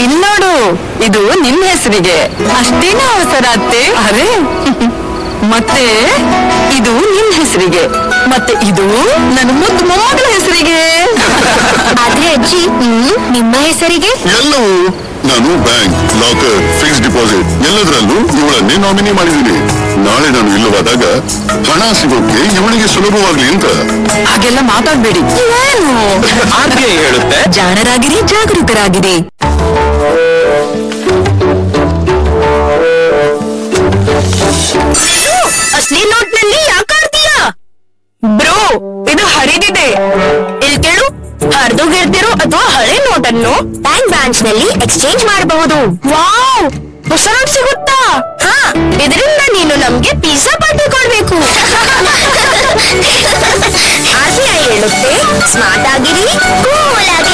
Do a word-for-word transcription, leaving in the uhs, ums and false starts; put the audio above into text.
ಇಲ್ ನೋಡು, ಇದು ನಿಮ್ ಹೆಸರಿಗೆ. ಅಷ್ಟೇನ ಅವಸರ ಅತ್ತೆ? ಅರೆ ಮತ್ತೆ ಇದು ನಿಮ್ ಹೆಸರಿಗೆ, ಮತ್ತೆ ಇದು ನನ್ನ ಮುದ್ದು ಮೊಮ್ಮಗಳ ಹೆಸರಿಗೆ. ಆದ್ರೆ ಅಜ್ಜಿ, ನಿಮ್ಮ ಹೆಸರಿಗೆ? ಎಲ್ಲವೂ ನಾನು ಬ್ಯಾಂಕ್, ಲಾಕರ್, ಫಿಕ್ಸ್ ಡಿಪಾಸಿಟ್ ಎಲ್ಲದರಲ್ಲೂ ಇವಳನ್ನೇ ನಾಮಿನಿ ಮಾಡಿದ್ದೀನಿ. ನಾಳೆ ನಾನು ಇಲ್ಲವಾದಾಗ ಹಣ ಸಿಗೋಕೆ ಇವಳಿಗೆ ಸುಲಭವಾಗ್ಲಿ ಅಂತ. ಹಾಗೆಲ್ಲ ಮಾತಾಡ್ಬೇಡಿ. ಏನು ಆರ್ ಬಿ ಐ ಹೇಳುತ್ತೆ, ಜಾಣರಾಗಿರಿ, ಜಾಗರೂಕರಾಗಿರಿ. ಅಸಲಿ ನೋಟ್ ನಲ್ಲಿ ಯಾಕಾಡ್ತೀಯ? ಬ್ರೋ, ಇದು ಹರಿದಿದೆ. ಇಲ್ಲಿ ಕೇಳು, ಹರಿದೋಗಿರ್ತಿರೋ ಅಥವಾ ಹಳೆ ನೋಟನ್ನು ಬ್ಯಾಂಕ್ ಬ್ರಾಂಚ್ ನಲ್ಲಿ ಎಕ್ಸ್ಚೇಂಜ್ ಮಾಡಬಹುದು. ವಾವ್, ಹೊಸ ನೋಟ್ ಸಿಗುತ್ತಾ? ಹಾ, ಇದರಿಂದ ನೀನು ನಮ್ಗೆ ಪಿಜ್ಜಾ ಪಾರ್ಟಿ ಕೊಡ್ಬೇಕು. ಆರ್ ಬಿ ಐ ಹೇಳುತ್ತೆ, ಸ್ಮಾರ್ಟ್ ಆಗಿರಿ, ಕೂಲ್ ಆಗಿರಿ.